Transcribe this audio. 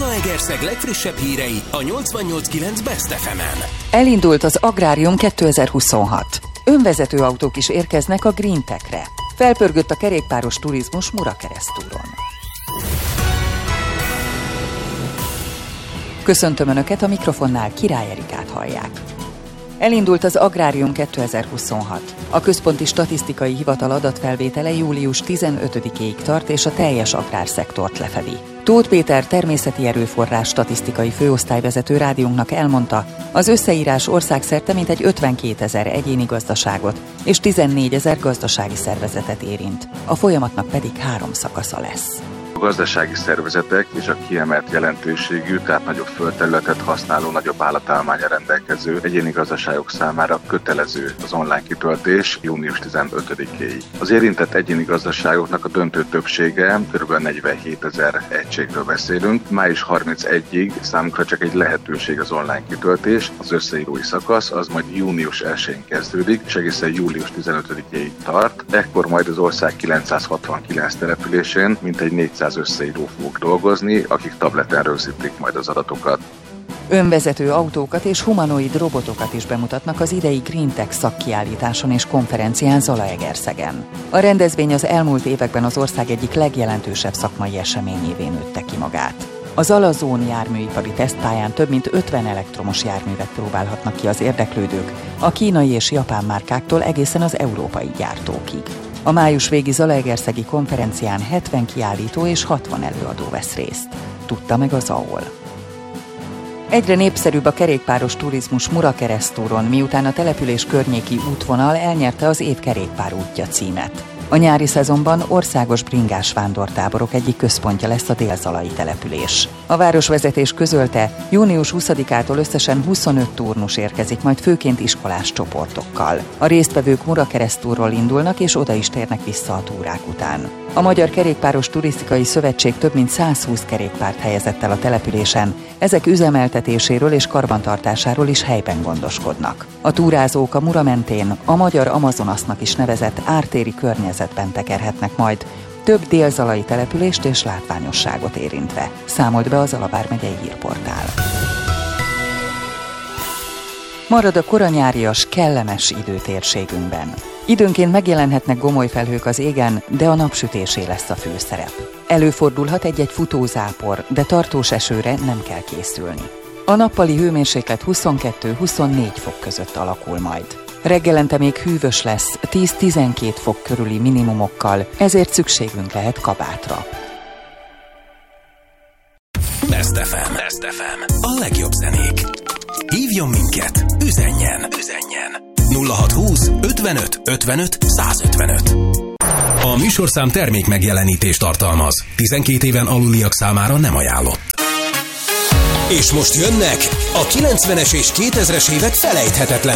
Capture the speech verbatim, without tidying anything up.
Zalaegerszeg legfrissebb hírei a nyolcvannyolc kilenc Best ef emen. Elindult az Agrárium kétezer-huszonhat. Önvezető autók is érkeznek a Green Tech-re. Felpörgött a kerékpáros turizmus Murakeresztúron. Köszöntöm Önöket, a mikrofonnál Király Erikát hallják. Elindult az Agrárium kétezer-huszonhat. A Központi Statisztikai Hivatal adatfelvétele július tizenötödikéig tart, és a teljes agrárszektort lefedi. Tóth Péter természeti erőforrás statisztikai főosztályvezető rádiónknak elmondta, az összeírás országszerte mintegy ötvenkétezer egyéni gazdaságot és tizennégyezer gazdasági szervezetet érint. A folyamatnak pedig három szakasza lesz. A gazdasági szervezetek és a kiemelt jelentőségű, tehát nagyobb földterületet használó, nagyobb állatállománnyal rendelkező egyéni gazdaságok számára kötelező az online kitöltés június tizenötödikéig. Az érintett egyéni gazdaságoknak a döntő többsége, kb. negyvenhétezer egységről beszélünk. május harmincegyedikéig számunkra csak egy lehetőség az online kitöltés, az összeírói szakasz, az majd június elsején kezdődik, és egészen július tizenötödikéig tart. Ekkor majd az ország kilencszázhatvankilenc településén mintegy négyszáz összeíró fog dolgozni, akik tableten rögzítik majd az adatokat. Önvezető autókat és humanoid robotokat is bemutatnak az idei Green Tech szakkiállításon és konferencián Zalaegerszegen. A rendezvény az elmúlt években az ország egyik legjelentősebb szakmai eseményévé nőtte ki magát. Az Alazón járműipari tesztpályán több mint ötven elektromos járművet próbálhatnak ki az érdeklődők, a kínai és japán márkáktól egészen az európai gyártókig. A május végi Zalaegerszegi konferencián hetven kiállító és hatvan előadó vesz részt. Tudta meg az á o el. Egyre népszerűbb a kerékpáros turizmus Murakeresztúron, miután a település környéki útvonal elnyerte az év kerékpár útja címet. A nyári szezonban országos bringás vándortáborok egyik központja lesz a délzalai település. A városvezetés közölte, június huszadikától összesen huszonöt turnus érkezik, majd főként iskolás csoportokkal. A résztvevők Murakeresztúról indulnak, és oda is térnek vissza a túrák után. A Magyar Kerékpáros Turisztikai Szövetség több mint százhúsz kerékpárt helyezett el a településen, ezek üzemeltetéséről és karbantartásáról is helyben gondoskodnak. A túrázók a Mura mentén a Magyar Amazonasnak is nevezett ártéri környezetben tekerhetnek majd, több délzalai települést és látványosságot érintve, számolt be a Zala vármegyei hírportál. Marad a koranyárias, kellemes időtérségünkben. Időnként megjelenhetnek gomoly felhők az égen, de a napsütésé lesz a főszerep. Előfordulhat egy-egy futózápor, de tartós esőre nem kell készülni. A nappali hőmérséklet huszonkettő-huszonnégy fok között alakul majd. Reggelente még hűvös lesz, tíz-tizenkét fok körüli minimumokkal, ezért szükségünk lehet kabátra. Best ef em. Best ef em. A legjobb zenék. Hívjon minket, üzenjen, üzenjen. nulla hatszázhúsz ötvenöt ötvenöt százötvenöt. A műsorszám termék megjelenítést tartalmaz. tizenkét éven aluliak számára nem ajánlott. És most jönnek a kilencvenes és kétezres évek felejthetetlen